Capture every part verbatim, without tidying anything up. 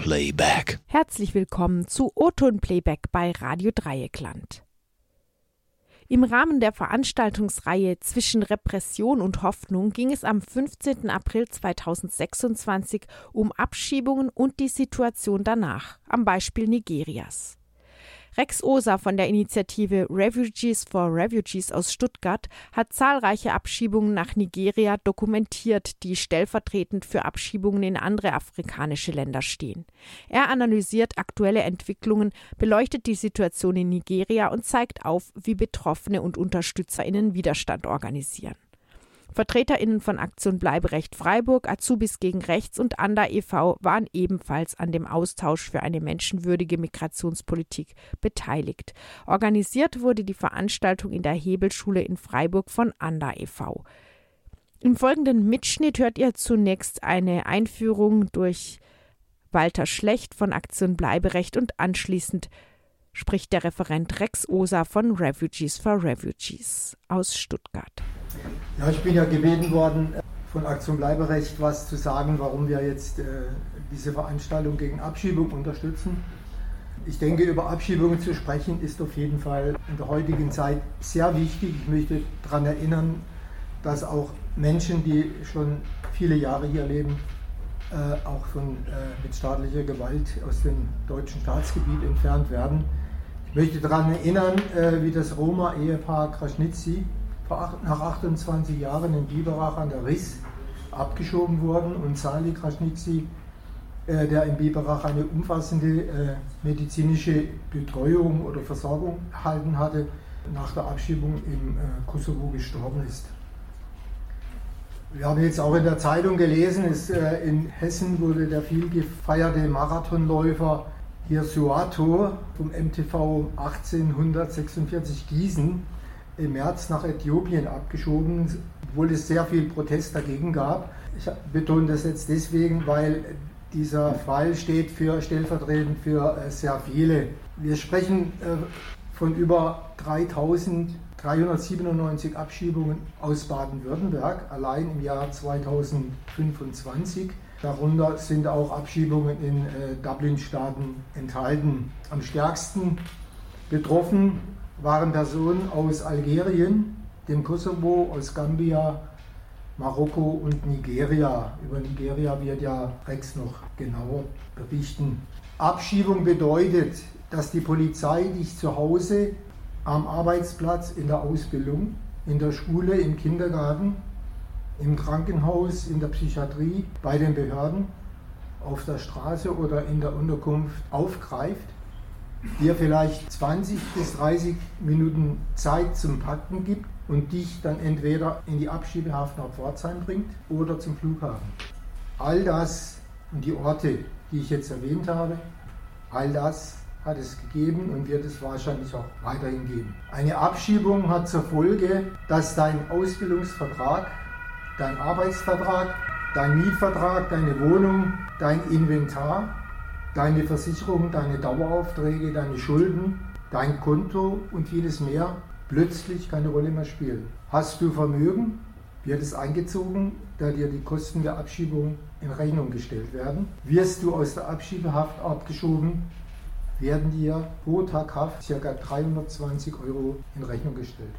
Playback. Herzlich willkommen zu O-Ton Playback bei Radio Dreieckland. Im Rahmen der Veranstaltungsreihe Zwischen Repression und Hoffnung ging es am fünfzehnten April zweitausendsechsundzwanzig um Abschiebungen und die Situation danach, am Beispiel Nigerias. Rex Oser von der Initiative Refugees for Refugees aus Stuttgart hat zahlreiche Abschiebungen nach Nigeria dokumentiert, die stellvertretend für Abschiebungen in andere afrikanische Länder stehen. Er analysiert aktuelle Entwicklungen, beleuchtet die Situation in Nigeria und zeigt auf, wie Betroffene und UnterstützerInnen Widerstand organisieren. VertreterInnen von Aktion Bleiberecht Freiburg, Azubis gegen Rechts und Anda e V waren ebenfalls an dem Austausch für eine menschenwürdige Migrationspolitik beteiligt. Organisiert wurde die Veranstaltung in der Hebelschule in Freiburg von Anda e V. Im folgenden Mitschnitt hört ihr zunächst eine Einführung durch Walter Schlecht von Aktion Bleiberecht und anschließend spricht der Referent Rex Oser von Refugees for Refugees aus Stuttgart. Ja, ich bin ja gebeten worden, von Aktion Bleiberecht was zu sagen, warum wir jetzt äh, diese Veranstaltung gegen Abschiebung unterstützen. Ich denke, über Abschiebungen zu sprechen, ist auf jeden Fall in der heutigen Zeit sehr wichtig. Ich möchte daran erinnern, dass auch Menschen, die schon viele Jahre hier leben, äh, auch von, äh, mit staatlicher Gewalt aus dem deutschen Staatsgebiet entfernt werden. Ich möchte daran erinnern, äh, wie das Roma-Ehepaar Kraschnitzy nach achtundzwanzig Jahren in Biberach an der Riss abgeschoben wurden und Sali Kraschnitzy, äh, der in Biberach eine umfassende äh, medizinische Betreuung oder Versorgung erhalten hatte, nach der Abschiebung im äh, Kosovo gestorben ist. Wir haben jetzt auch in der Zeitung gelesen, es, äh, in Hessen wurde der viel gefeierte Marathonläufer Hirsuato vom M T V achtzehnhundertsechsundvierzig Gießen im März nach Äthiopien abgeschoben, obwohl es sehr viel Protest dagegen gab. Ich betone das jetzt deswegen, weil dieser Fall steht für, stellvertretend für sehr viele. Wir sprechen von über dreitausenddreihundertsiebenundneunzig Abschiebungen aus Baden-Württemberg, allein im Jahr zweitausendfünfundzwanzig. Darunter sind auch Abschiebungen in Dublin-Staaten enthalten. Am stärksten betroffen waren Personen aus Algerien, dem Kosovo, aus Gambia, Marokko und Nigeria. Über Nigeria wird ja Rex noch genauer berichten. Abschiebung bedeutet, dass die Polizei dich zu Hause, am Arbeitsplatz, in der Ausbildung, in der Schule, im Kindergarten, im Krankenhaus, in der Psychiatrie, bei den Behörden, auf der Straße oder in der Unterkunft aufgreift, dir vielleicht zwanzig bis dreißig Minuten Zeit zum Packen gibt und dich dann entweder in die Abschiebehaft nach Pforzheim bringt oder zum Flughafen. All das und die Orte, die ich jetzt erwähnt habe, all das hat es gegeben und wird es wahrscheinlich auch weiterhin geben. Eine Abschiebung hat zur Folge, dass dein Ausbildungsvertrag, dein Arbeitsvertrag, dein Mietvertrag, deine Wohnung, dein Inventar, deine Versicherung, deine Daueraufträge, deine Schulden, dein Konto und vieles mehr plötzlich keine Rolle mehr spielen. Hast du Vermögen, wird es eingezogen, da dir die Kosten der Abschiebung in Rechnung gestellt werden. Wirst du aus der Abschiebehaft abgeschoben, werden dir pro Tag Haft ca. dreihundertzwanzig Euro in Rechnung gestellt.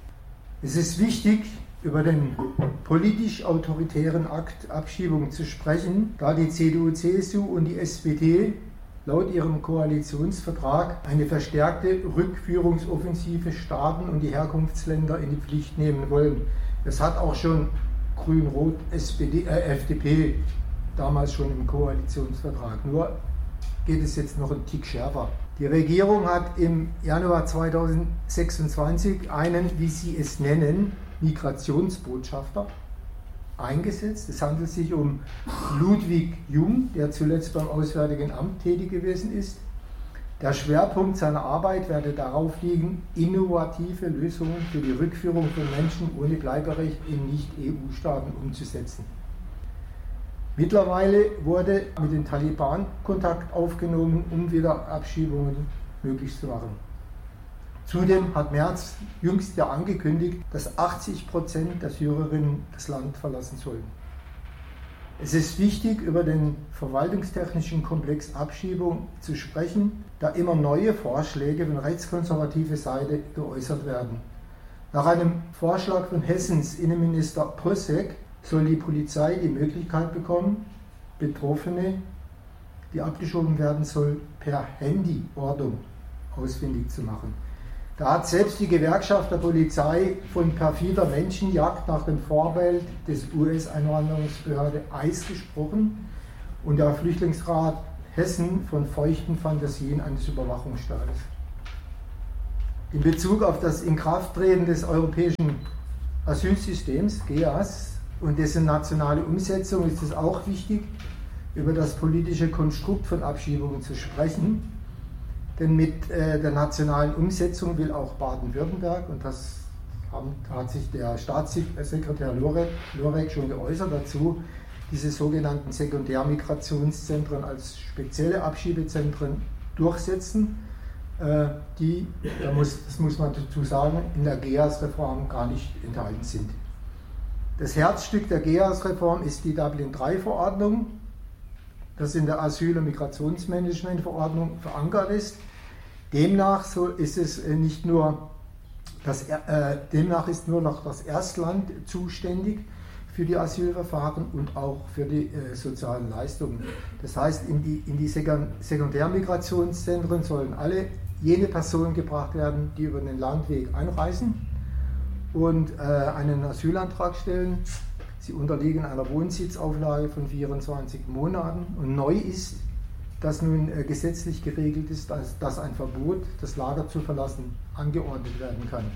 Es ist wichtig, über den politisch-autoritären Akt Abschiebung zu sprechen, da die C D U C S U und die S P D laut ihrem Koalitionsvertrag eine verstärkte Rückführungsoffensive Staaten und die Herkunftsländer in die Pflicht nehmen wollen. Das hat auch schon Grün-Rot S P D, äh, F D P damals schon im Koalitionsvertrag. Nur geht es jetzt noch einen Tick schärfer. Die Regierung hat im Januar zweitausendsechsundzwanzig einen, wie sie es nennen, Migrationsbotschafter eingesetzt. Es handelt sich um Ludwig Jung, der zuletzt beim Auswärtigen Amt tätig gewesen ist. Der Schwerpunkt seiner Arbeit werde darauf liegen, innovative Lösungen für die Rückführung von Menschen ohne Bleiberecht in Nicht-E U-Staaten umzusetzen. Mittlerweile wurde mit den Taliban Kontakt aufgenommen, um wieder Abschiebungen möglich zu machen. Zudem hat Merz jüngst ja angekündigt, dass achtzig Prozent der Syrerinnen das Land verlassen sollen. Es ist wichtig, über den verwaltungstechnischen Komplex Abschiebung zu sprechen, da immer neue Vorschläge von rechtskonservativer Seite geäußert werden. Nach einem Vorschlag von Hessens Innenminister Possek soll die Polizei die Möglichkeit bekommen, Betroffene, die abgeschoben werden soll, per Handyortung ausfindig zu machen. Da hat selbst die Gewerkschaft der Polizei von perfider Menschenjagd nach dem Vorbild des U S-Einwanderungsbehörde I C E gesprochen und der Flüchtlingsrat Hessen von feuchten Fantasien eines Überwachungsstaates. In Bezug auf das Inkrafttreten des europäischen Asylsystems, G E A S, und dessen nationale Umsetzung ist es auch wichtig, über das politische Konstrukt von Abschiebungen zu sprechen. Denn mit äh, der nationalen Umsetzung will auch Baden-Württemberg, und das haben, hat sich der Staatssekretär Lorek, Lorek schon geäußert dazu, diese sogenannten Sekundärmigrationszentren als spezielle Abschiebezentren durchsetzen, äh, die, da muss, das muss man dazu sagen, in der G E A S-Reform gar nicht enthalten sind. Das Herzstück der G E A S-Reform ist die Dublin drei Verordnung, das in der Asyl- und Migrationsmanagementverordnung verankert ist. Demnach so ist es nicht nur das, äh, demnach ist nur noch das Erstland zuständig für die Asylverfahren und auch für die äh, sozialen Leistungen. Das heißt, in die, in die Sekundärmigrationszentren sollen alle jene Personen gebracht werden, die über den Landweg einreisen und äh, einen Asylantrag stellen. Sie unterliegen einer Wohnsitzauflage von vierundzwanzig Monaten und neu ist, dass nun äh, gesetzlich geregelt ist, dass, dass ein Verbot, das Lager zu verlassen, angeordnet werden kann.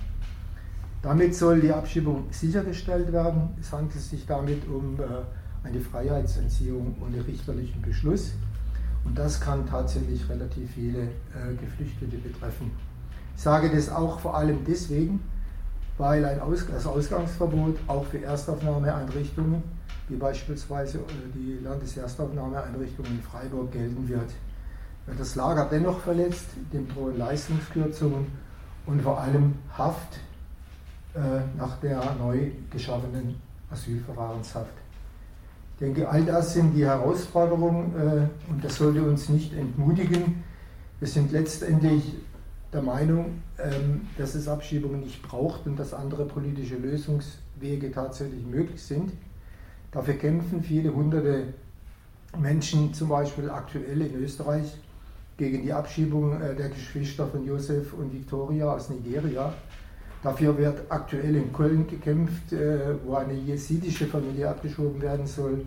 Damit soll die Abschiebung sichergestellt werden. Es handelt sich damit um äh, eine Freiheitsentziehung ohne richterlichen Beschluss und das kann tatsächlich relativ viele äh, Geflüchtete betreffen. Ich sage das auch vor allem deswegen, weil ein Aus das Ausgangsverbot auch für Erstaufnahmeeinrichtungen, wie beispielsweise die Landeserstaufnahmeeinrichtung in Freiburg, gelten wird. Wer das Lager dennoch verletzt, dem drohen Leistungskürzungen und vor allem Haft äh, nach der neu geschaffenen Asylverfahrenshaft. Ich denke, all das sind die Herausforderungen äh, und das sollte uns nicht entmutigen. Wir sind letztendlich der Meinung, ähm, dass es Abschiebungen nicht braucht und dass andere politische Lösungswege tatsächlich möglich sind. Dafür kämpfen viele hunderte Menschen, zum Beispiel aktuell in Österreich, gegen die Abschiebung äh, der Geschwister von Josef und Victoria aus Nigeria. Dafür wird aktuell in Köln gekämpft, äh, wo eine jesidische Familie abgeschoben werden soll.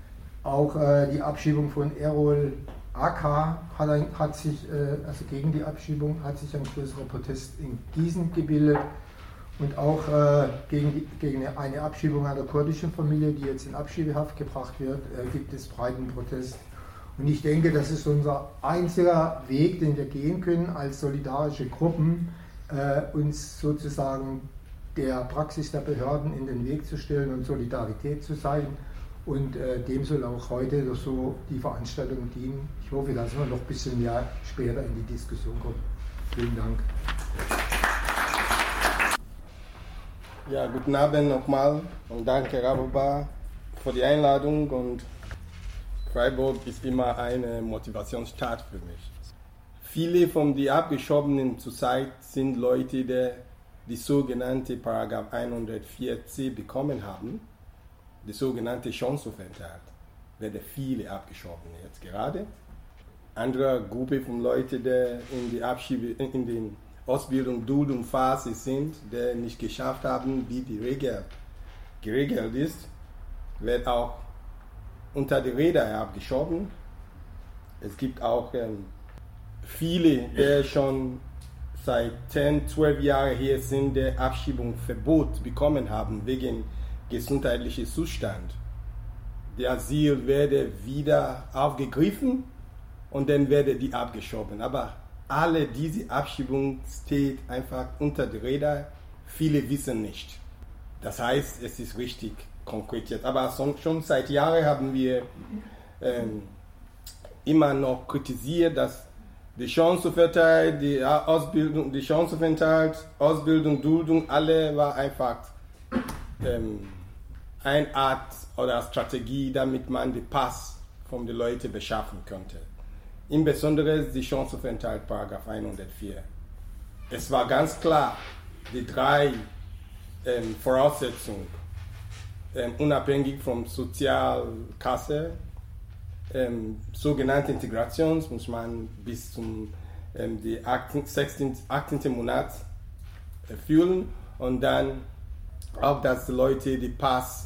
Auch äh, die Abschiebung von Erol A K hat, ein, hat sich, äh, also gegen die Abschiebung, hat sich ein größerer Protest in Gießen gebildet und auch äh, gegen, die, gegen eine Abschiebung einer kurdischen Familie, die jetzt in Abschiebehaft gebracht wird, äh, gibt es breiten Protest. Und ich denke, das ist unser einziger Weg, den wir gehen können, als solidarische Gruppen, äh, uns sozusagen der Praxis der Behörden in den Weg zu stellen und Solidarität zu sein. Und äh, dem soll auch heute so die Veranstaltung dienen. Ich hoffe, dass wir noch ein bisschen mehr später in die Diskussion kommen. Vielen Dank. Ja, guten Abend nochmal und danke, Raboba, für die Einladung. Und Freiburg ist immer eine Motivationsstadt für mich. Viele von den Abgeschobenen zurzeit sind Leute, die die sogenannte Paragraph hundertvier c bekommen haben. Die sogenannte Chancenaufenthalt, werden viele abgeschoben jetzt gerade. Andere Gruppe von Leuten, die in die Abschiebe, in den Ausbildung, Duldung Phase sind, die nicht geschafft haben, wie die Regel geregelt ist, wird auch unter die Räder abgeschoben. Es gibt auch ähm, viele, die schon seit zehn, zwölf Jahren hier sind, die Abschiebungsverbot bekommen haben wegen gesundheitlicher Zustand. Der Asyl werde wieder aufgegriffen und dann werde die abgeschoben. Aber alle diese Abschiebungen steht einfach unter die Räder. Viele wissen nicht. Das heißt, es ist richtig konkretiert. Aber schon seit Jahren haben wir ähm, immer noch kritisiert, dass die Chancenaufenthalt, die Ausbildung, die Chancenaufenthalt, Ausbildung, Duldung, alle war einfach ähm, eine Art oder Strategie, damit man den Pass von den Leuten beschaffen könnte. Insbesondere die Chancenaufenthalt, Paragraph hundertvier. Es war ganz klar, die drei ähm, Voraussetzungen, ähm, unabhängig von Sozialkasse, ähm, sogenannte Integration, muss man bis zum ähm, die achtzehnten Monat erfüllen und dann auch, dass die Leute die Pass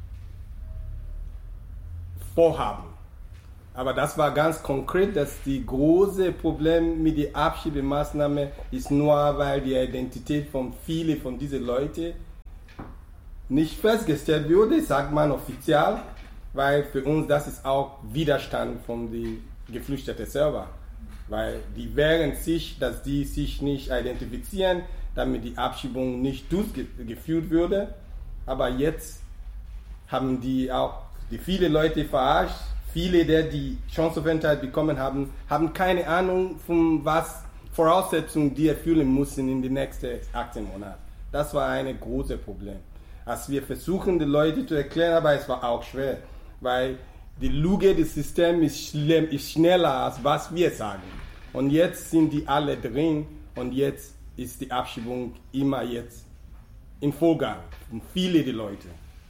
vorhaben. Aber das war ganz konkret, dass die große Problem mit der Abschiebemaßnahme ist nur, weil die Identität von vielen von diesen Leuten nicht festgestellt wurde, sagt man offiziell, weil für uns das ist auch Widerstand von den Geflüchteten selber. Weil die wehren sich, dass die sich nicht identifizieren, damit die Abschiebung nicht durchgeführt würde. Aber jetzt haben die auch die viele Leute verarscht. Viele, die die Chancenaufenthalt bekommen haben, haben keine Ahnung, von was Voraussetzungen die erfüllen müssen in den nächsten achtzehn Monaten. Das war ein großes Problem. Als wir versuchen, die Leute zu erklären, aber es war auch schwer, weil die Lüge des Systems ist, schlimm, ist schneller, als was wir sagen. Und jetzt sind die alle drin und jetzt ist die Abschiebung immer jetzt im Vorgang. Und viele die Leute.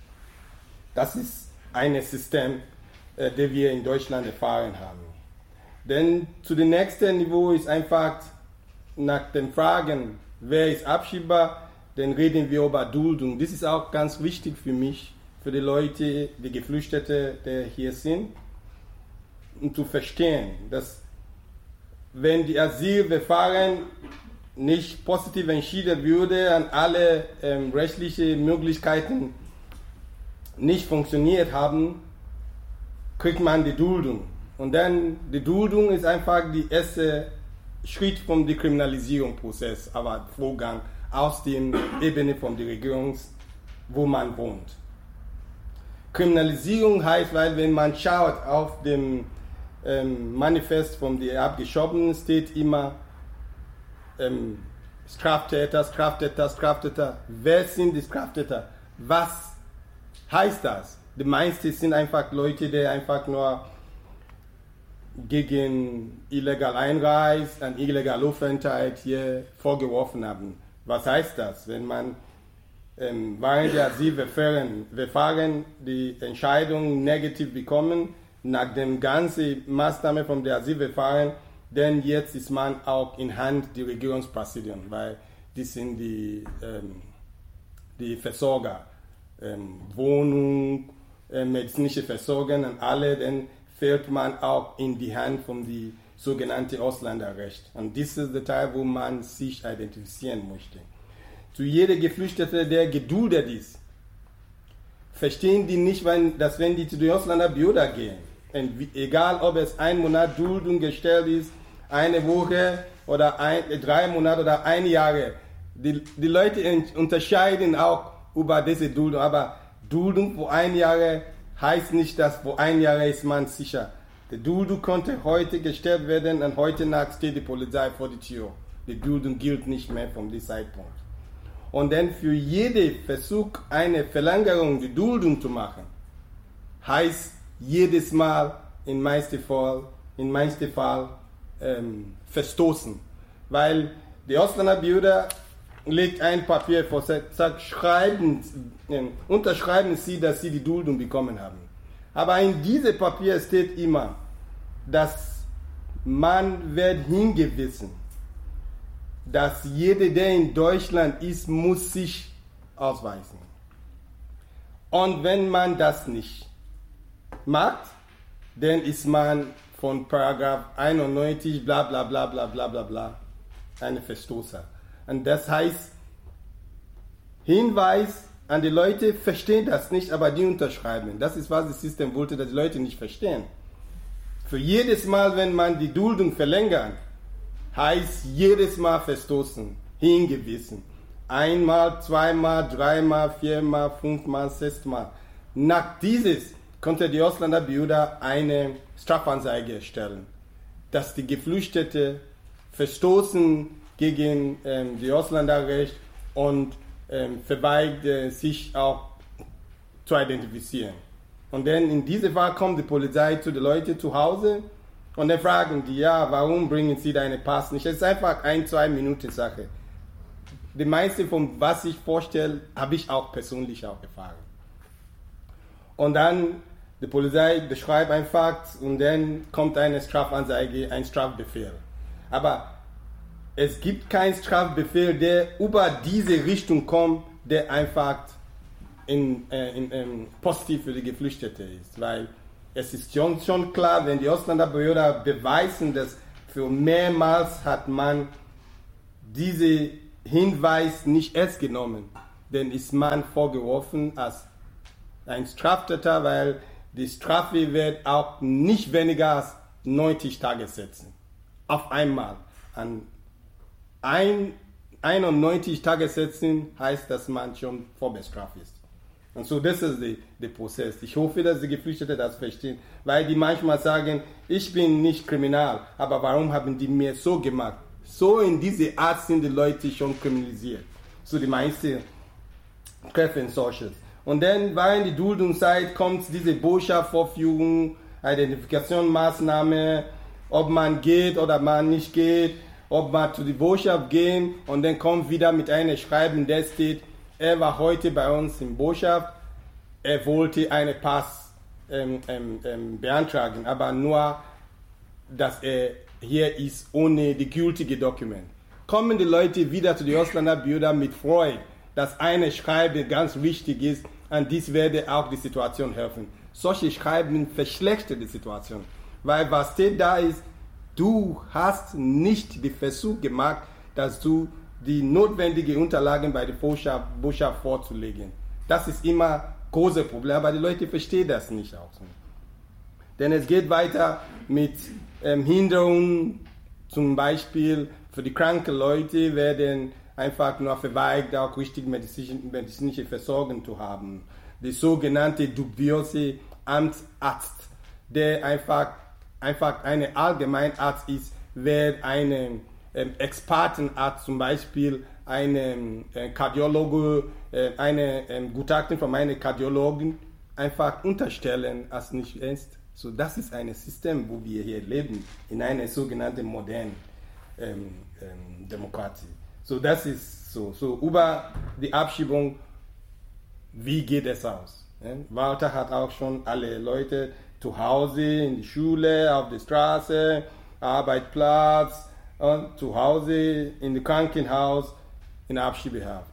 Das ist ein System, äh, das wir in Deutschland erfahren haben. Denn zu dem nächsten Niveau ist einfach nach den Fragen, wer ist abschiebbar, dann reden wir über Duldung. Das ist auch ganz wichtig für mich, für die Leute, die Geflüchteten, die hier sind, um zu verstehen, dass wenn die Asylverfahren nicht positiv entschieden würde, an alle ähm, rechtlichen Möglichkeiten nicht funktioniert haben, kriegt man die Duldung. Und dann die Duldung ist einfach der erste Schritt vom Dekriminalisierungsprozess, aber Vorgang aus der Ebene von der Regierung, wo man wohnt. Kriminalisierung heißt, weil wenn man schaut auf dem ähm, Manifest von den Abgeschobbenen, steht immer ähm, Straftäter, Straftäter, Straftäter. Wer sind die Straftäter? Was heißt das? Die meisten sind einfach Leute, die einfach nur gegen illegal Einreise, an illegal Aufenthalt hier vorgeworfen haben. Was heißt das? Wenn man ähm, während der Asylverfahren die Entscheidung negativ bekommen, nach dem ganzen Maßnahme von der Asylverfahren, denn jetzt ist man auch in Hand der Regierungspräsidenten, weil die sind die, ähm, die Versorger, ähm, Wohnung, äh, medizinische Versorgung und alle, dann fällt man auch in die Hand von die sogenannten Ausländerrecht. Und das ist der Teil, wo man sich identifizieren möchte. Zu jedem Geflüchteten, der geduldet ist, verstehen die nicht, wenn, dass wenn die zu den Ausländerbehörden gehen, und wie, egal ob es ein Monat Duldung gestellt ist, eine Woche oder ein, drei Monate oder ein Jahr, die, die Leute unterscheiden auch über diese Duldung, aber Duldung für ein Jahr heißt nicht, dass vor ein Jahr ist man sicher. Die Duldung konnte heute gestellt werden und heute Nacht steht die Polizei vor der Tür. Die Duldung gilt nicht mehr von diesem Zeitpunkt. Und dann für jeden Versuch, eine Verlängerung der Duldung zu machen, heißt jedes Mal in meisten Fall, in meisten Fall ähm, verstoßen. Weil die Ausländerbehörde legt ein Papier vor, sagt, schreiben, äh, unterschreiben Sie, dass Sie die Duldung bekommen haben. Aber in diesem Papier steht immer, dass man wird hingewiesen, dass jeder, der in Deutschland ist, muss sich ausweisen. Und wenn man das nicht macht, dann ist man von Paragraph einundneunzig bla bla bla bla bla bla bla ein Verstoßer. Und das heißt, Hinweis an die Leute, verstehen das nicht, aber die unterschreiben. Das ist, was das System wollte, dass die Leute nicht verstehen. Für jedes Mal, wenn man die Duldung verlängert, heißt jedes Mal verstoßen, hingewiesen. Einmal, zweimal, dreimal, viermal, fünfmal, sechsmal. Nach dieses konnte die Ausländerbehörde eine Strafanzeige stellen, dass die Geflüchteten verstoßen gegen ähm, das Ausländerrecht und ähm, verweigert sich auch zu identifizieren. Und dann in diesem Fall kommt die Polizei zu den Leuten zu Hause und dann fragen die, ja, warum bringen sie deinen Pass nicht? Es ist einfach ein, zwei Minuten Sache. Die meiste von was ich vorstelle, habe ich auch persönlich auch erfahren. Und dann die Polizei beschreibt ein Fakt und dann kommt eine Strafanzeige, ein Strafbefehl. Aber es gibt keinen Strafbefehl, der über diese Richtung kommt, der einfach in, äh, in, in positiv für die Geflüchteten ist. Weil es ist schon, schon klar, wenn die Ausländerbehörden beweisen, dass für mehrmals hat man diese Hinweis nicht ernst genommen, dann ist man vorgeworfen als ein Straftäter, weil die Strafe wird auch nicht weniger als neunzig Tage setzen. Auf einmal. An ein, einundneunzig Tage setzen heißt, dass man schon vorbestraft ist. Und so, das ist der, der Prozess. Ich hoffe, dass die Geflüchteten das verstehen, weil die manchmal sagen, ich bin nicht kriminal, aber warum haben die mir so gemacht? So in diese Art sind die Leute schon kriminalisiert. So die meisten treffen solches. Und dann während die Duldungszeit kommt diese Botschaftsvorführung, Identifikationsmaßnahme, ob man geht oder man nicht geht, ob man zu der Botschaft gehen und dann kommt wieder mit einem Schreiben, der steht, er war heute bei uns in Botschaft, er wollte einen Pass ähm, ähm, ähm, beantragen, aber nur, dass er hier ist ohne die gültige Dokument. Kommen die Leute wieder zu den Ausländerbehörden mit Freude, dass eine Schreiben ganz wichtig ist, und dies werde auch die Situation helfen. Solche Schreiben verschlechtern die Situation, weil was steht da ist, du hast nicht den Versuch gemacht, dass du die notwendigen Unterlagen bei der Botschaft, Botschaft vorzulegen. Das ist immer ein großes Problem, aber die Leute verstehen das nicht auch so. Denn es geht weiter mit ähm, Hinderungen, zum Beispiel für die kranken Leute werden einfach nur verweigert, auch richtige medizinische Versorgung zu haben. Der sogenannte dubiose Amtsarzt, der einfach, einfach ein Allgemeinarzt ist, wird einen ähm, Expertenarzt, zum Beispiel einen äh, Kardiologe, äh, eine ähm, Gutachten von einem Kardiologen einfach unterstellen als nicht ernst. So, das ist ein System, wo wir hier leben, in einer sogenannten modernen ähm, ähm, Demokratie. So, das ist so. So, über die Abschiebung, wie geht es aus? Ja? Walter hat auch schon alle Leute zu Hause, in die Schule, auf der Straße, Arbeitsplatz, und zu Hause, in dem Krankenhaus, in Abschiebehaft.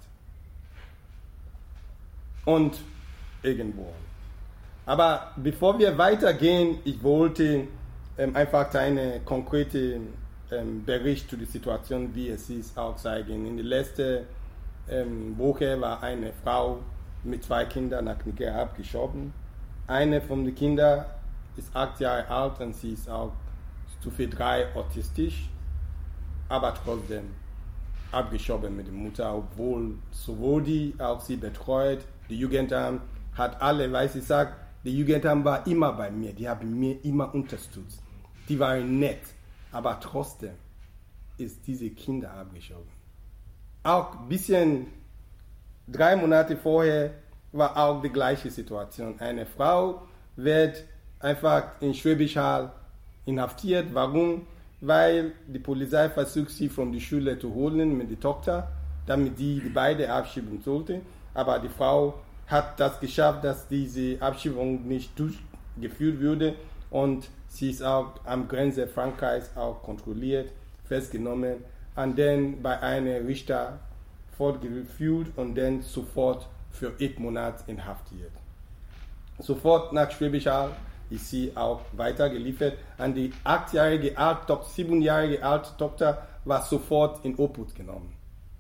Und irgendwo. Aber bevor wir weitergehen, ich wollte ähm, einfach einen konkreten ähm, Bericht zu der Situation, wie es ist, auch zeigen. In der letzten ähm, Woche war eine Frau mit zwei Kindern nach Nigeria abgeschoben. Eine von den Kindern ist acht Jahre alt und sie ist auch Stufe drei autistisch, aber trotzdem abgeschoben mit der Mutter, obwohl sowohl die auch sie betreut, die Jugendamt hat alle, weiß ich sag, die Jugendamt war immer bei mir, die haben mir immer unterstützt. Die waren nett, aber trotzdem ist diese Kinder abgeschoben. Auch ein bisschen, drei Monate vorher war auch die gleiche Situation. Eine Frau wird einfach in Schwäbisch Hall inhaftiert. Warum? Weil die Polizei versucht, sie von der Schule zu holen mit der Tochter, damit die, die beide abschieben sollte. Aber die Frau hat das geschafft, dass diese Abschiebung nicht durchgeführt wurde und sie ist auch am Grenze Frankreichs auch kontrolliert, festgenommen und dann bei einem Richter fortgeführt und dann sofort für acht Monate inhaftiert. Sofort nach Schwäbisch Hall ist sie auch weitergeliefert an die achtjährige, siebenjährige alte Tochter war sofort in Obhut genommen.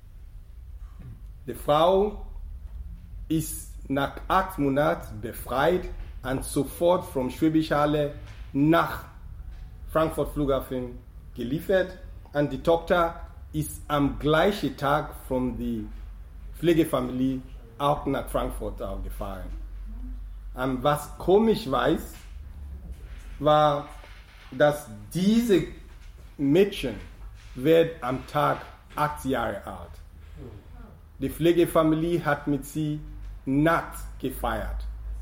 Die Frau ist nach acht Monaten befreit und sofort vom Schwäbisch Hall nach Frankfurt Flughafen geliefert. Und die Tochter ist am gleichen Tag von der Pflegefamilie auch nach Frankfurt auch gefahren. Und was komisch war, war, dass diese Mädchen wird am Tag acht Jahre alt. Die Pflegefamilie hat mit sie nackt gefeiert.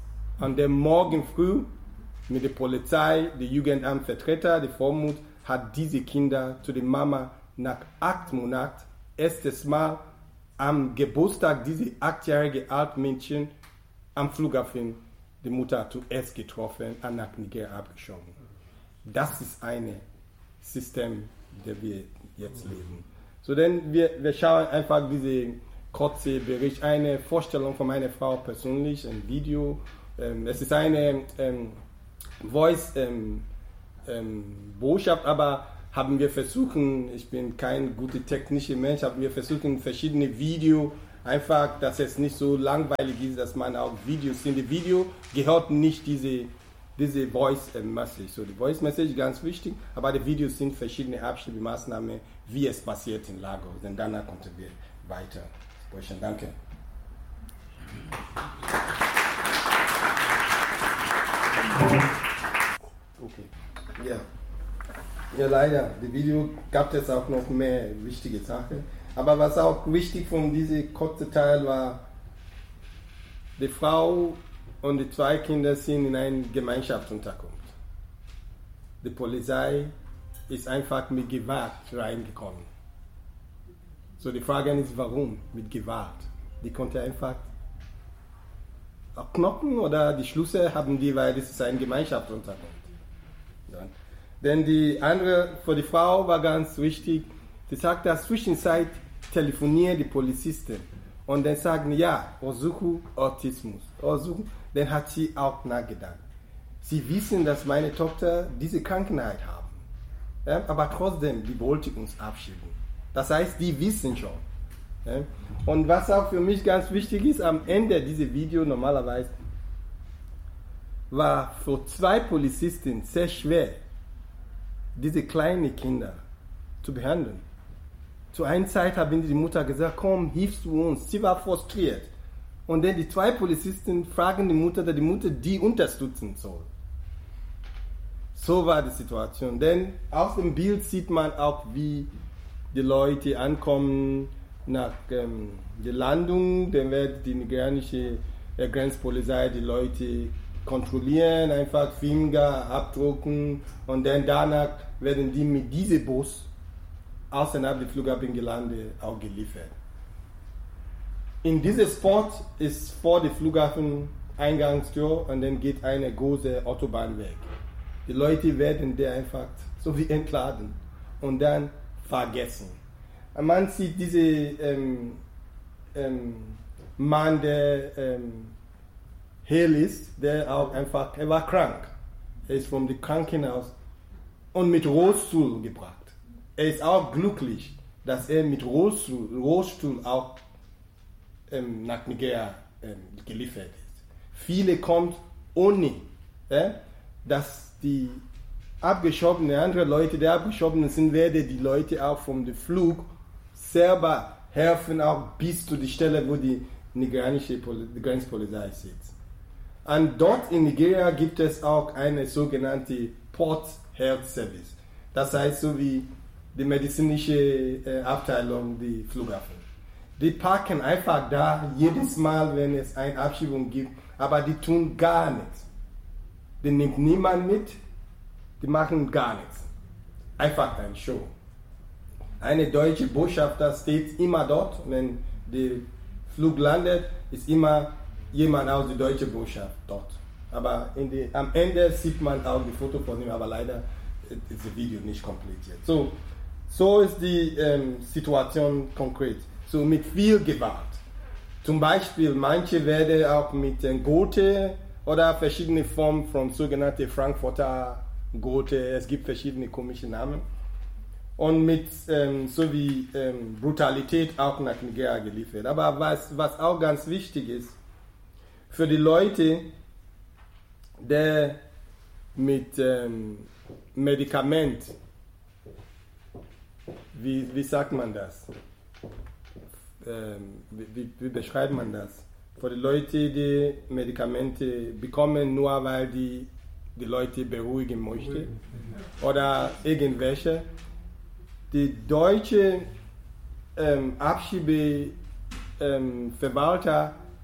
An dem Morgen früh mit der Polizei, der Jugendamtvertreter, der Vormut, hat diese Kinder zu der Mama nach acht Monaten erstes Mal am Geburtstag dieses achtjährigen Altmädchen am Flughafen die Mutter zuerst getroffen und nach Niger abgeschoben. Das ist ein System, das wir jetzt leben. So, denn wir, wir schauen einfach diese kurze Bericht, eine Vorstellung von meiner Frau persönlich, ein Video. Ähm, es ist eine ähm, Voice ähm, ähm, Botschaft, aber haben wir versucht, ich bin kein guter technischer Mensch, haben wir versucht, verschiedene Videos, einfach, dass es nicht so langweilig ist, dass man auch Videos in dem Video gehört nicht diese, diese Voice Message. So, die Voice Message ist ganz wichtig, aber die Videos sind verschiedene Abschiebemaßnahmen, wie es passiert in Lagos. Denn danach konnten wir weiter sprechen. Danke. Okay. Ja. Ja, leider. Die Video gab es auch noch mehr wichtige Sachen. Aber was auch wichtig von diesem kurzen Teil war, die Frau und die zwei Kinder sind in einer Gemeinschaftsunterkunft. Die Polizei ist einfach mit Gewalt reingekommen. So, die Frage ist, warum mit Gewalt? Die konnte einfach abknocken oder die Schlüssel haben die, weil das ist eine Gemeinschaftsunterkunft. Ja. Denn die andere, für die Frau war ganz wichtig, sie sagt, dass zwischenzeit telefonieren die Polizisten und dann sagen, ja, Osuku Autismus. Osuku, dann hat sie auch nachgedacht. Sie wissen, dass meine Tochter diese Krankheit haben, ja, aber trotzdem, die wollte uns abschieben. Das heißt, die wissen schon. Ja. Und was auch für mich ganz wichtig ist, am Ende dieses Videos normalerweise war für zwei Polizisten sehr schwer, diese kleinen Kinder zu behandeln. Zu einer Zeit haben die Mutter gesagt, komm, hilfst du uns. Sie war frustriert. Und dann die zwei Polizisten fragen die Mutter, dass die Mutter die unterstützen soll. So war die Situation. Denn auf dem Bild sieht man auch, wie die Leute ankommen nach ähm, der Landung. Dann wird die nigerianische äh, Grenzpolizei die Leute kontrollieren, einfach Finger abdrucken und dann danach werden die mit diesem Bus außerhalb des Flughafens gelandet, auch geliefert. In diesem Spot ist vor dem Flughafen Eingangstür und dann geht eine große Autobahn weg. Die Leute werden der einfach so wie entladen und dann vergessen. Und man sieht diesen ähm, ähm, Mann, der ähm, heil ist, der auch einfach, er war krank. Er ist vom Krankenhaus und mit Rollstuhl gebracht. Er ist auch glücklich, dass er mit Rollstuhl, Rollstuhl auch ähm, nach Nigeria ähm, geliefert ist. Viele kommen ohne, äh, dass die abgeschobenen, andere Leute, die abgeschobenen sind, werden die Leute auch vom Flug selber helfen, auch bis zu der Stelle, wo die nigerianische Poli- die Grenzpolizei sitzt. Und dort in Nigeria gibt es auch eine sogenannte Port Health Service. Das heißt, so wie die medizinische äh, Abteilung, die Flughafen. Die parken einfach da jedes Mal, wenn es eine Abschiebung gibt, aber die tun gar nichts. Die nimmt niemand mit, die machen gar nichts. Einfach eine Show. Eine deutsche Botschafter steht immer dort, wenn der Flug landet, ist immer jemand aus der deutschen Botschaft dort. Aber in die, am Ende sieht man auch die Foto von ihm, aber leider ist das Video nicht komplettiert. So, so ist die ähm, Situation konkret. So mit viel Gewalt. Zum Beispiel, manche werden auch mit den Gote oder verschiedene Formen von sogenannten Frankfurter Gote, es gibt verschiedene komische Namen. Und mit ähm, so wie ähm, Brutalität auch nach Nigeria geliefert. Aber was, was auch ganz wichtig ist, für die Leute, die mit ähm, Medikament, wie, wie sagt man das? Ähm, wie, wie beschreibt man das? Für die Leute, die Medikamente bekommen, nur weil die, die Leute beruhigen möchten oder irgendwelche. Die deutsche ähm, Abschiebeverwalter ähm,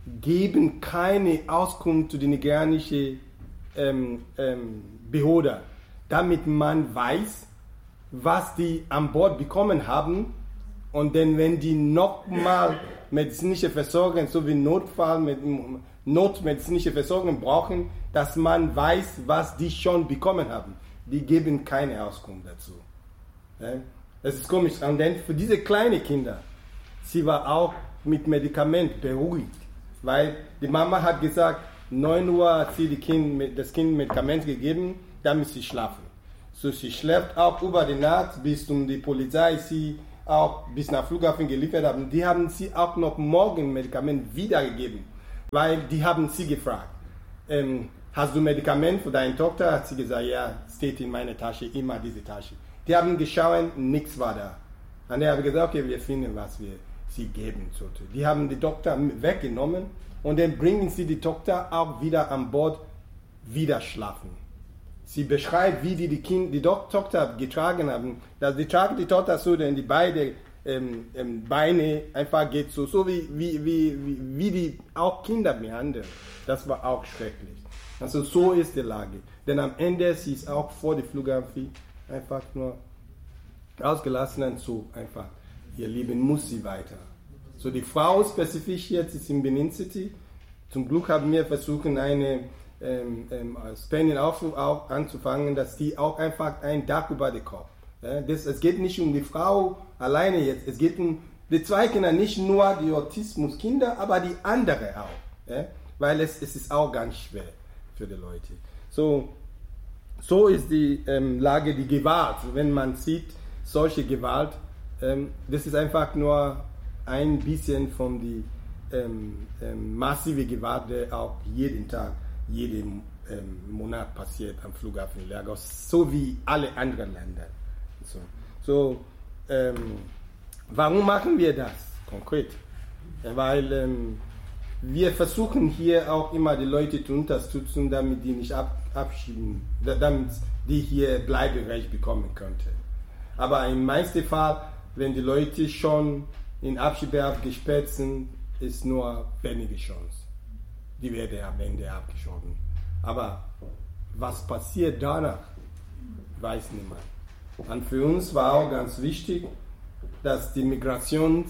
geben keine Auskunft zu den nigerianischen ähm, ähm, Behörden, damit man weiß, was die an Bord bekommen haben. Und dann, wenn die nochmal medizinische Versorgung sowie Notfall mit notmedizinische Versorgung brauchen, dass man weiß, was die schon bekommen haben. Die geben keine Auskunft dazu. Ja? Das ist komisch. Und dann für diese kleinen Kinder, sie war auch mit Medikament beruhigt, weil die Mama hat gesagt, neun Uhr hat sie die kind, das Kind Medikament gegeben, damit sie schlafen. So, sie schläft auch über die Nacht, bis um die Polizei sie auch bis nach Flughafen geliefert haben. Die haben sie auch noch morgen Medikament wiedergegeben, weil die haben sie gefragt, ähm, hast du Medikament für deine Tochter? Hat sie gesagt, ja, steht in meiner Tasche, immer diese Tasche. Die haben geschaut, nichts war da. Und dann habe ich gesagt, okay, wir finden, was wir sie geben sollten. Die haben die Tochter weggenommen und dann bringen sie die Tochter auch wieder an Bord, wieder schlafen. Sie beschreibt, wie die die, kind, die Tochter getragen haben. Dass die tragen die Tochter so, denn die beiden ähm, ähm, Beine einfach geht so, so wie, wie, wie, wie, wie die auch Kinder behandeln. Das war auch schrecklich. Also so ist die Lage. Denn am Ende, sie ist auch vor der Flughafen einfach nur ausgelassen und so einfach, ihr Leben muss sie weiter. So die Frau spezifisch jetzt ist in Benin City. Zum Glück haben wir versucht, eine ähm, ähm, Spending auch, auch anzufangen, dass die auch einfach ein Dach über den Kopf. Ja, das, es geht nicht um die Frau alleine jetzt, es geht um die zwei Kinder, nicht nur die Autismuskinder, aber die anderen auch. Ja, weil es, es ist auch ganz schwer für die Leute. So, so ist die ähm, Lage, die Gewalt. Wenn man sieht, solche Gewalt, ähm, das ist einfach nur ein bisschen von der ähm, ähm, massiven Gewalt, die auch jeden Tag, jeden ähm, Monat passiert am Flughafen in Lagos, so wie alle anderen Länder. So, so ähm, warum machen wir das konkret? Weil ähm, wir versuchen hier auch immer die Leute zu unterstützen, damit die nicht ab, abschieben, damit die hier Bleiberecht bekommen könnten. Aber im meisten Fall, wenn die Leute schon in Abschiebehaft gesperrt sind, ist nur wenige Chance. Die werden am Ende abgeschoben. Aber was passiert danach, weiß niemand. Und für uns war auch ganz wichtig, dass die Migrationsweg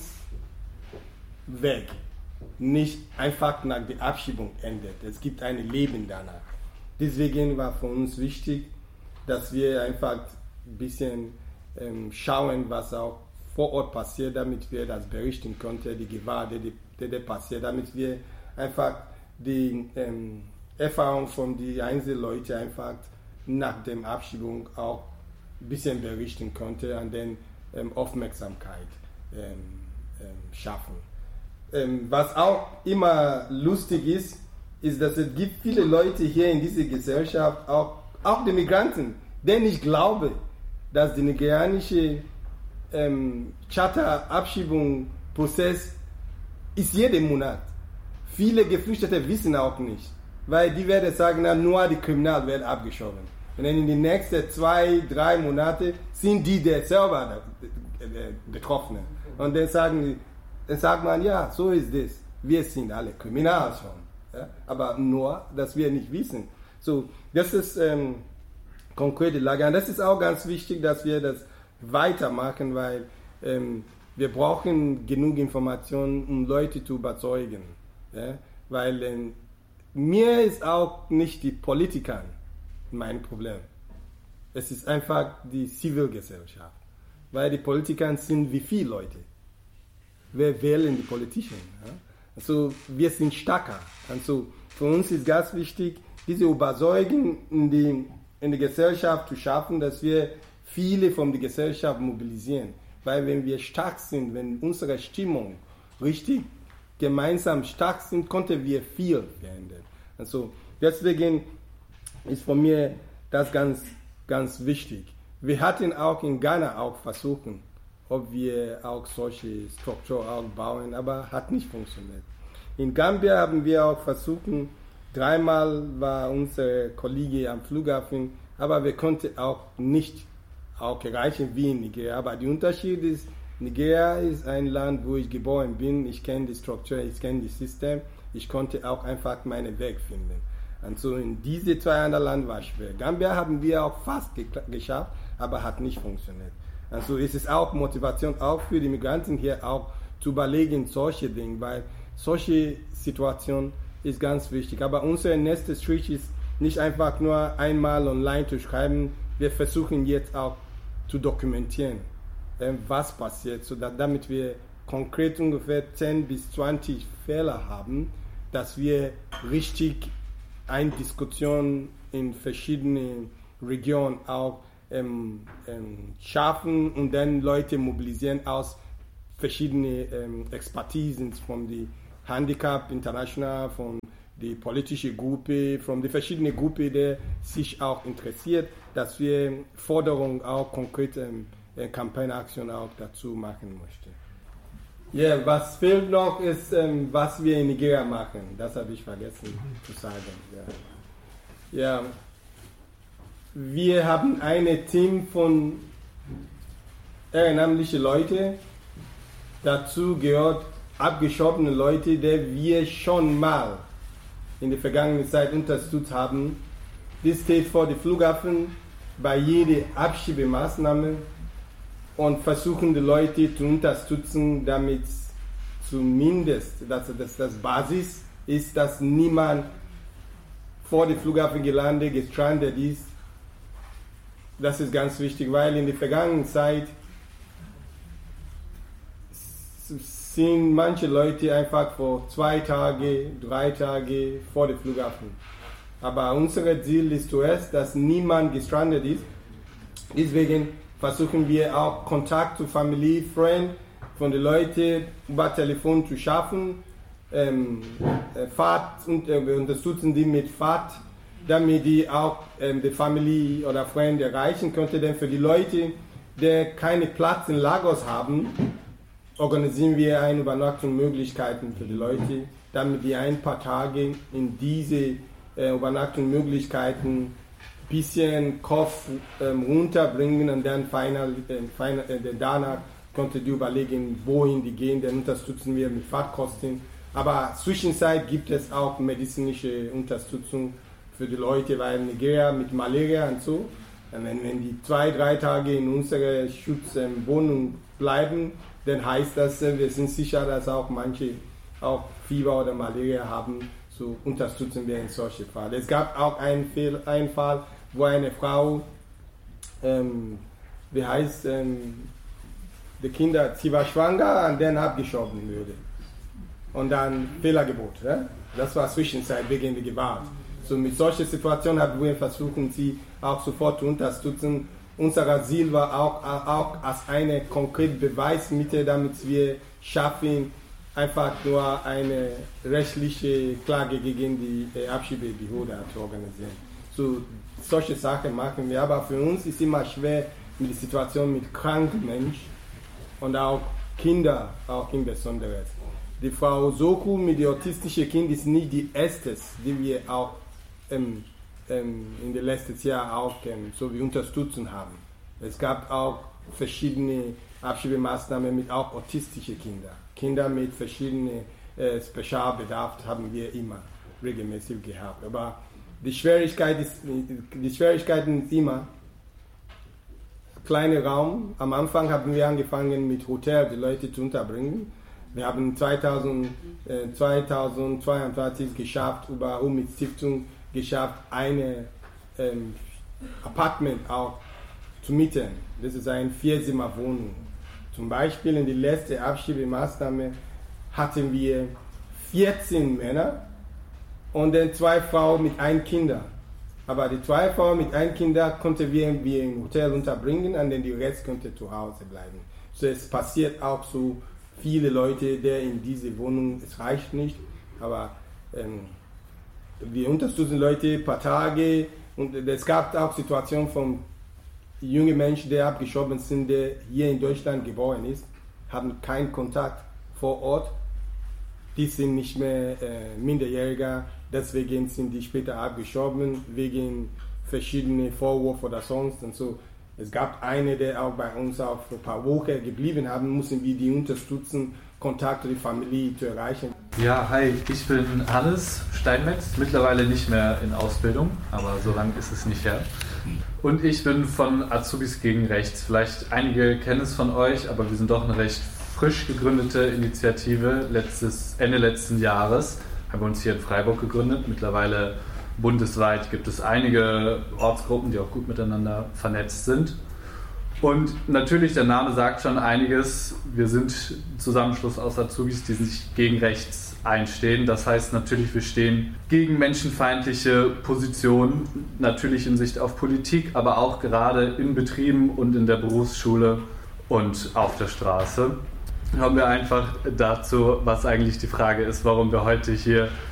nicht einfach nach der Abschiebung endet. Es gibt ein Leben danach. Deswegen war für uns wichtig, dass wir einfach ein bisschen ähm, schauen, was auch vor Ort passiert, damit wir das berichten konnten, die Gewalt, die, die, die passiert, damit wir einfach die ähm, Erfahrung von den einzelnen Leuten einfach nach der Abschiebung auch ein bisschen berichten konnten und dann ähm, Aufmerksamkeit ähm, ähm, schaffen. Ähm, was auch immer lustig ist, ist, dass es gibt viele Leute hier in dieser Gesellschaft, auch, auch die Migranten, denen ich glaube, dass der nigerianische ähm, Charter-Abschiebungsprozess ist jeden Monat. Viele Geflüchtete wissen auch nicht, weil die werden sagen, na, nur die Kriminellen werden abgeschoben. Und dann in den nächsten zwei, drei Monaten sind die der selber Betroffenen. Und dann sagen, dann sagt man, ja, so ist das. Wir sind alle kriminell schon. Ja? Aber nur, dass wir nicht wissen. So, das ist ähm, konkrete Lage. Und das ist auch ganz wichtig, dass wir das weitermachen, weil ähm, wir brauchen genug Informationen, um Leute zu überzeugen. Ja? Weil ähm, mir ist auch nicht die Politiker mein Problem. Es ist einfach die Zivilgesellschaft. Weil die Politiker sind wie viele Leute. Wir wählen die Politiker. Ja? Also wir sind stärker. Also für uns ist ganz wichtig, diese Überzeugung in die, in die Gesellschaft zu schaffen, dass wir viele von der Gesellschaft mobilisieren. Weil wenn wir stark sind, wenn unsere Stimmung richtig gemeinsam stark sind, konnten wir viel verändern. Also deswegen ist von mir das ganz, ganz wichtig. Wir hatten auch in Ghana auch versuchen, ob wir auch solche Strukturen auch bauen, aber hat nicht funktioniert. In Gambia haben wir auch versucht, dreimal war unser Kollege am Flughafen, aber wir konnten auch nicht auch erreichen wie in Nigeria. Aber der Unterschied ist, Nigeria ist ein Land, wo ich geboren bin, ich kenne die Struktur, ich kenne das System, ich konnte auch einfach meinen Weg finden. Also in diese zwei anderen Ländern war es schwer. Gambia haben wir auch fast ge- geschafft, aber hat nicht funktioniert. Also es ist auch Motivation auch für die Migranten hier auch zu überlegen, solche Dinge, weil solche Situationen ist ganz wichtig. Aber unser nächster Schritt ist nicht einfach nur einmal online zu schreiben. Wir versuchen jetzt auch zu dokumentieren, was passiert, so dass, damit wir konkret ungefähr zehn bis zwanzig Fälle haben, dass wir richtig eine Diskussion in verschiedenen Regionen auch ähm, ähm, schaffen und dann Leute mobilisieren aus verschiedenen ähm, Expertisen, von der Handicap International, von der politischen Gruppe, von der verschiedenen Gruppe, die sich auch interessiert, dass wir Forderungen auch konkret ähm, Kampagnenaktionen auch dazu machen möchten. Ja, yeah, was fehlt noch ist, ähm, was wir in Nigeria machen. Das habe ich vergessen zu sagen. Ja. Ja. Wir haben ein Team von ehrenamtlichen Leuten. Dazu gehört abgeschobene Leute, die wir schon mal in der vergangenen Zeit unterstützt haben. Das steht vor dem Flughafen bei jeder Abschiebemaßnahme und versuchen die Leute zu unterstützen, damit zumindest dass das, das Basis ist, dass niemand vor dem Flughafen gelandet, gestrandet ist. Das ist ganz wichtig, weil in der vergangenen Zeit sind manche Leute einfach vor zwei Tagen, drei Tagen vor dem Flughafen. Aber unser Ziel ist zuerst, dass niemand gestrandet ist. Deswegen versuchen wir auch Kontakt zu Familie, Freunden von den Leuten über Telefon zu schaffen. Ähm, Fahrt und äh, wir unterstützen die mit Fahrt, damit die auch ähm, die Familie oder Freunde erreichen könnte. Denn für die Leute, die keinen Platz in Lagos haben, organisieren wir eine Übernachtungsmöglichkeiten für die Leute, damit die ein paar Tage in diese äh, Übernachtungsmöglichkeiten ein bisschen Kopf ähm, runterbringen und dann final, äh, final, äh, danach konnte die überlegen, wohin die gehen, dann unterstützen wir mit Fahrtkosten. Aber zwischenzeit gibt es auch medizinische Unterstützung für die Leute, weil Nigeria mit Malaria und so, wenn, wenn die zwei, drei Tage in unserer Schutzwohnung bleiben, dann heißt das, wir sind sicher, dass auch manche auch Fieber oder Malaria haben, so unterstützen wir in solchen Fällen. Es gab auch einen, Fall, einen Fall, wo eine Frau, ähm, wie heißt, ähm, die Kinder, sie war schwanger und dann abgeschoben wurde. Und dann Fehlergebot. Ja? Das war Zwischenzeit wegen der Gewalt. So mit solchen Situationen haben wir versucht, sie auch sofort zu unterstützen. Unser Ziel war auch, auch als eine konkrete Beweismittel, damit wir schaffen, einfach nur eine rechtliche Klage gegen die Abschiebebehörde zu organisieren. So, solche Sachen machen wir, aber für uns ist es immer schwer mit der Situation mit kranken Menschen und auch Kindern, auch im Besonderen. Die Frau Soku mit dem autistischen Kind ist nicht die erste, die wir auch ähm, ähm, in den letzten Jahren auch ähm, so wie unterstützen haben. Es gab auch verschiedene Abschiebemaßnahmen mit auch autistischen Kindern. Kinder mit verschiedenen äh, Spezialbedarf haben wir immer regelmäßig gehabt. Aber die Schwierigkeit ist, die Schwierigkeiten ist immer kleiner Raum. Am Anfang haben wir angefangen mit Hotel die Leute zu unterbringen. Wir haben zweitausend, äh, zweitausendzweiundzwanzig geschafft, über Umid Stiftung geschafft, eine ähm, Apartment auch zu mieten. Das ist eine Vierzimmerwohnung. Zum Beispiel in der letzten Abschiebemaßnahme hatten wir vierzehn Männer und dann zwei Frauen mit einem Kind. Aber die zwei Frauen mit einem Kind konnten wir im Hotel unterbringen und dann die Rest konnte zu Hause bleiben. So, es passiert auch so viele Leute, die in diese Wohnung, es reicht nicht, aber ähm, wir unterstützen Leute ein paar Tage und es gab auch Situationen von jungen Menschen, die abgeschoben sind, die hier in Deutschland geboren ist, haben keinen Kontakt vor Ort. Die sind nicht mehr äh, Minderjähriger, deswegen sind die später abgeschoben, wegen verschiedenen Vorwürfen oder sonst und so. Es gab eine, der auch bei uns auch für ein paar Wochen geblieben haben, mussten wir die unterstützen, Kontakt zu der Familie zu erreichen. Ja, hi, ich bin Hannes Steinmetz, mittlerweile nicht mehr in Ausbildung, aber so lange ist es nicht her. Und ich bin von Azubis gegen Rechts. Vielleicht einige kennen es von euch, aber wir sind doch eine recht frisch gegründete Initiative. Letztes, Ende letzten Jahres haben wir uns hier in Freiburg gegründet. Mittlerweile bundesweit gibt es einige Ortsgruppen, die auch gut miteinander vernetzt sind. Und natürlich, der Name sagt schon einiges. Wir sind ein Zusammenschluss aus Azubis, die sich gegen rechts einstehen. Das heißt natürlich, wir stehen gegen menschenfeindliche Positionen, natürlich in Sicht auf Politik, aber auch gerade in Betrieben und in der Berufsschule und auf der Straße. Kommen wir einfach dazu, was eigentlich die Frage ist, warum wir heute hier